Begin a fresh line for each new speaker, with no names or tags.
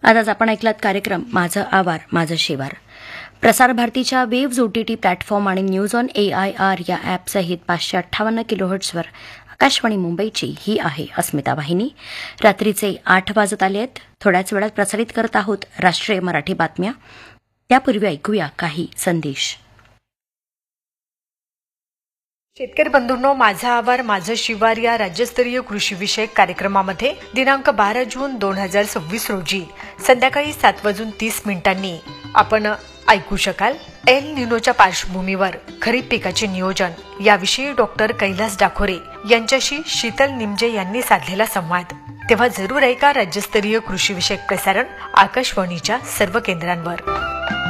आज आपण ऐकलात कार्यक्रम माझं आवार माझं शिवार. प्रसार भारतीच्या वेव्ज OTT प्लॅटफॉर्म आणि न्यूज ऑन AIR या ॲपसहित 558 किलोहर्ट्झवर आकाशवाणी मुंबईची ही आहे अस्मिता वाहिनी. रात्रीचे 8 वाजत आले आहेत. थोड्याच वेळात प्रसारित करत आहोत राष्ट्रीय मराठी बातम्या. त्यापूर्वी ऐकूया काही संदेश.
शेतकरी बंधूंनो, माझा आवार माझं शिवार या राज्यस्तरीय कृषी विषयक कार्यक्रमामध्ये दिनांक 12 जून 2026 रोजी संध्याकाळी 7:30 आपण ऐकू शकाल एल निनोच्या पार्श्वभूमीवर खरीप पिकाचे नियोजन याविषयी डॉक्टर कैलास डाखोरे यांच्याशी शीतल निमजे यांनी साधलेला संवाद. तेव्हा जरूर ऐका राज्यस्तरीय कृषी विषयक प्रसारण आकाशवाणीच्या सर्व केंद्रांवर.